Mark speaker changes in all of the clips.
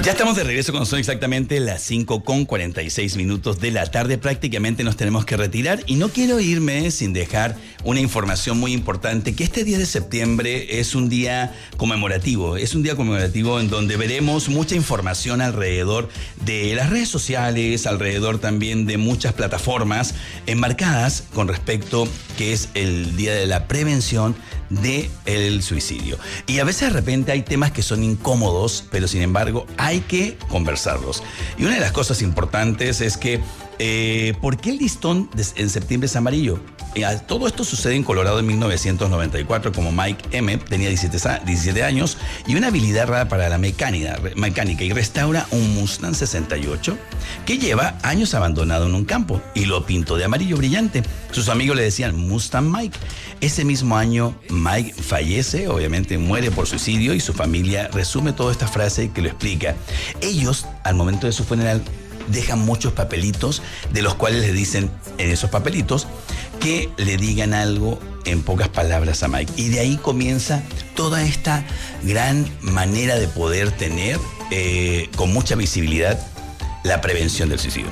Speaker 1: Ya estamos de regreso cuando son exactamente las 5:46 de la tarde. Prácticamente nos tenemos que retirar y no quiero irme sin dejar una información muy importante, que este 10 de septiembre es un día conmemorativo. Es un día conmemorativo en donde veremos mucha información alrededor de las redes sociales, alrededor también de muchas plataformas enmarcadas con respecto que es el día de la prevención del suicidio. Y a veces de repente hay temas que son incómodos, pero sin embargo hay que conversarlos. Y una de las cosas importantes es que ¿por qué el listón en septiembre es amarillo? Todo esto sucede en Colorado en 1994, como Mike M. tenía 17 años y una habilidad rara para la mecánica y restaura un Mustang 68 que lleva años abandonado en un campo y lo pintó de amarillo brillante. Sus amigos le decían Mustang Mike. Ese mismo año Mike fallece, obviamente muere por suicidio, y su familia resume toda esta frase que lo explica. Ellos, al momento de su funeral, dejan muchos papelitos de los cuales le dicen en esos papelitos que le digan algo en pocas palabras a Mike. Y de ahí comienza toda esta gran manera de poder tener con mucha visibilidad la prevención del suicidio.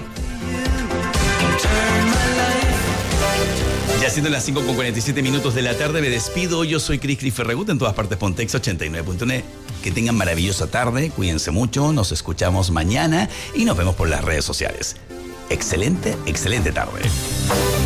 Speaker 1: Ya siendo las 5:47 de la tarde, me despido. Yo soy Cris Ferragut, en todas partes Pontex 89.net. Que tengan maravillosa tarde, cuídense mucho, nos escuchamos mañana y nos vemos por las redes sociales. Excelente tarde.